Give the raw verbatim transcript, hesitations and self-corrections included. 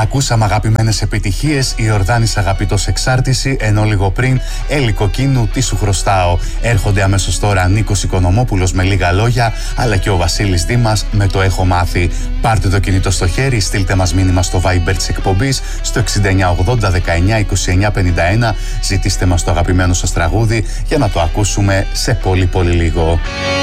Ακούσαμε αγαπημένες επιτυχίες, η Ιορδάνης αγαπητός εξάρτηση, ενώ λίγο πριν Έλλη Κοκκίνου τι σου χρωστάω. Έρχονται αμέσως τώρα Νίκος Οικονομόπουλος με λίγα λόγια, αλλά και ο Βασίλης Δήμας με το έχω μάθει. Πάρτε το κινητό στο χέρι, στείλτε μας μήνυμα στο Viber της εκπομπής στο εξήντα εννιά ογδόντα δεκαεννιά είκοσι εννιά πενήντα ένα. Ζητήστε μας το αγαπημένο σας τραγούδι για να το ακούσουμε σε πολύ πολύ λίγο.